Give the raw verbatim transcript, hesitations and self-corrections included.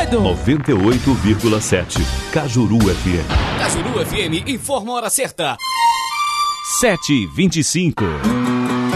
medo. noventa e oito vírgula sete Cajuru F M. Cajuru F M informa a hora certa. sete e vinte e cinco.